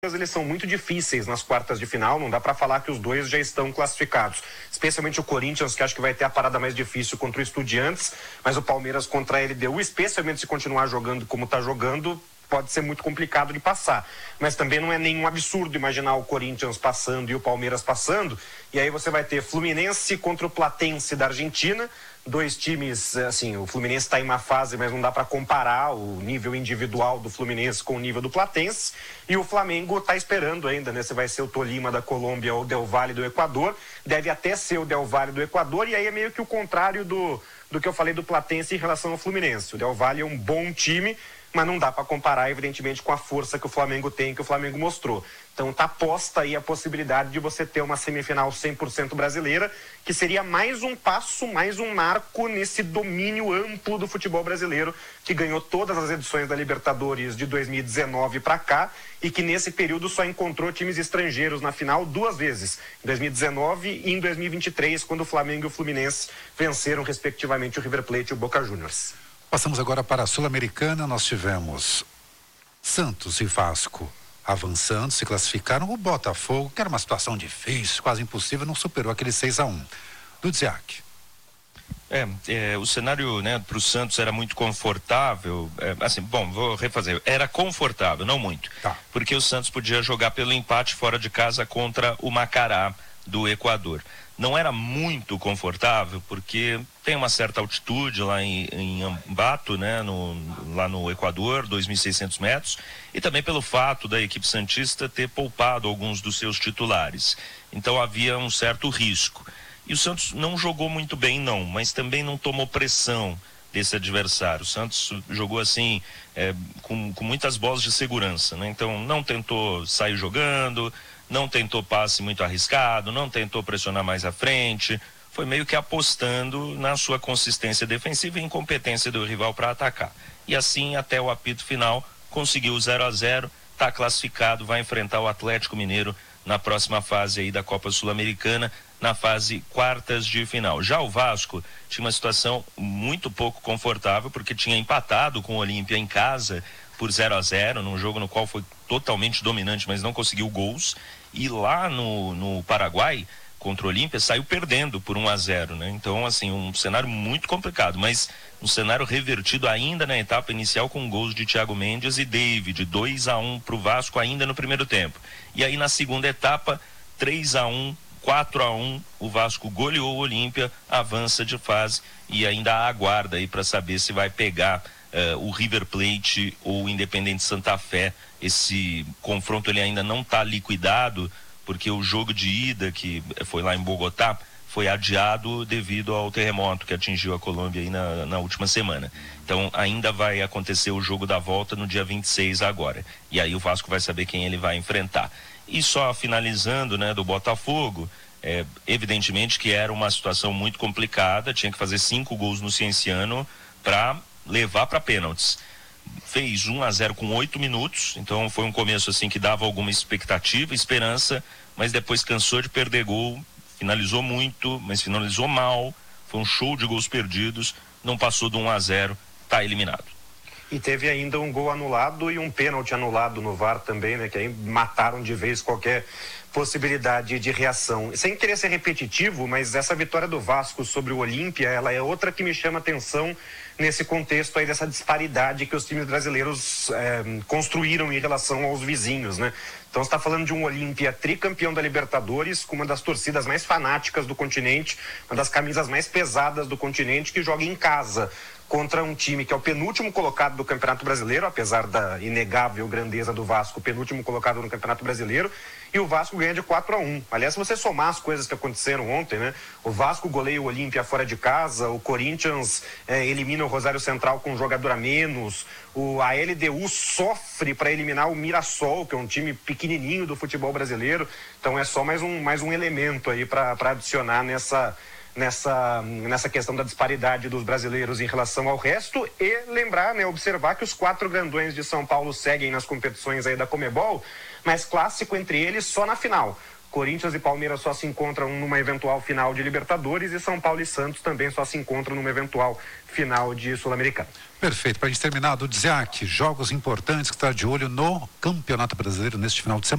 Eles são muito difíceis nas quartas de final, não dá para falar que os dois já estão classificados, especialmente o Corinthians, que acho que vai ter a parada mais difícil contra o Estudiantes, mas o Palmeiras contra a LDU, especialmente se continuar jogando como está jogando, pode ser muito complicado de passar, mas também não é nenhum absurdo imaginar o Corinthians passando e o Palmeiras passando, e aí você vai ter Fluminense contra o Platense da Argentina, dois times, assim, o Fluminense está em uma fase, mas não dá para comparar o nível individual do Fluminense com o nível do Platense, e o Flamengo está esperando ainda, né, se vai ser o Tolima da Colômbia ou o Del Valle do Equador, deve até ser o Del Valle do Equador, e aí é meio que o contrário do que eu falei do Platense em relação ao Fluminense. O Del Valle é um bom time, mas não dá para comparar, evidentemente, com a força que o Flamengo tem, que o Flamengo mostrou. Então tá posta aí a possibilidade de você ter uma semifinal 100% brasileira, que seria mais um passo, mais um marco nesse domínio amplo do futebol brasileiro, que ganhou todas as edições da Libertadores de 2019 para cá, e que nesse período só encontrou times estrangeiros na final duas vezes, em 2019 e em 2023, quando o Flamengo e o Fluminense venceram, respectivamente, o River Plate e o Boca Juniors. Passamos agora para a Sul-Americana. Nós tivemos Santos e Vasco avançando, se classificaram. O Botafogo, que era uma situação difícil, quase impossível, não superou aquele 6-1. Dudziak. O cenário, né, para o Santos era muito confortável, vou refazer, era confortável, não muito, porque o Santos podia jogar pelo empate fora de casa contra o Macará do Equador. Não era muito confortável, porque tem uma certa altitude lá em Ambato, né, lá no Equador, 2.600 metros, e também pelo fato da equipe santista ter poupado alguns dos seus titulares. Então havia um certo risco. E o Santos não jogou muito bem, não, mas também não tomou pressão desse adversário. O Santos jogou assim, com muitas bolas de segurança, né? Então não tentou sair jogando, não tentou passe muito arriscado, não tentou pressionar mais à frente, foi meio que apostando na sua consistência defensiva e incompetência do rival para atacar. E assim, até o apito final, conseguiu o 0-0, está classificado, vai enfrentar o Atlético Mineiro na próxima fase aí da Copa Sul-Americana, na fase quartas de final. Já o Vasco tinha uma situação muito pouco confortável, porque tinha empatado com o Olímpia em casa por 0-0, num jogo no qual foi totalmente dominante, mas não conseguiu gols. E lá no Paraguai, contra o Olímpia, saiu perdendo por 1-0, né? Então, assim, um cenário muito complicado, mas um cenário revertido ainda na etapa inicial com gols de Thiago Mendes e David, 2-1 para o Vasco ainda no primeiro tempo. E aí na segunda etapa, 3-1, 4-1, o Vasco goleou o Olímpia, avança de fase e ainda aguarda aí para saber se vai pegar o River Plate ou o Independente Santa Fé. Esse confronto ele ainda não está liquidado, porque o jogo de ida, que foi lá em Bogotá, foi adiado devido ao terremoto que atingiu a Colômbia aí na última semana. Então ainda vai acontecer o jogo da volta no dia 26 agora. E aí o Vasco vai saber quem ele vai enfrentar. E só finalizando, né, do Botafogo, evidentemente que era uma situação muito complicada, tinha que fazer 5 gols no Cienciano para levar para pênaltis. Fez 1-0 com 8 minutos, então foi um começo assim que dava alguma expectativa, esperança, mas depois cansou de perder gol, finalizou muito, mas finalizou mal, foi um show de gols perdidos, não passou do 1-0, está eliminado. E teve ainda um gol anulado e um pênalti anulado no VAR também, né, que aí mataram de vez qualquer possibilidade de reação. Sem querer ser repetitivo, mas essa vitória do Vasco sobre o Olímpia, ela é outra que me chama atenção nesse contexto aí dessa disparidade que os times brasileiros construíram em relação aos vizinhos, né? Então você está falando de um Olímpia tricampeão da Libertadores, com uma das torcidas mais fanáticas do continente, uma das camisas mais pesadas do continente, que joga em casa contra um time que é o penúltimo colocado do Campeonato Brasileiro, apesar da inegável grandeza do Vasco, penúltimo colocado no Campeonato Brasileiro, e o Vasco ganha de 4-1. Aliás, se você somar as coisas que aconteceram ontem, né? O Vasco goleia o Olímpia fora de casa, o Corinthians elimina o Rosário Central com um jogador a menos, a LDU sofre para eliminar o Mirassol, que é um time pequenininho do futebol brasileiro. Então é só mais um elemento aí para adicionar nessa questão da disparidade dos brasileiros em relação ao resto, e lembrar, né, observar que os 4 grandões de São Paulo seguem nas competições aí da Conmebol, mas clássico entre eles só na final. Corinthians e Palmeiras só se encontram numa eventual final de Libertadores e São Paulo e Santos também só se encontram numa eventual final de Sul-Americana. Perfeito. Para a gente terminar, do Dziak, jogos importantes que está de olho no Campeonato Brasileiro neste final de semana.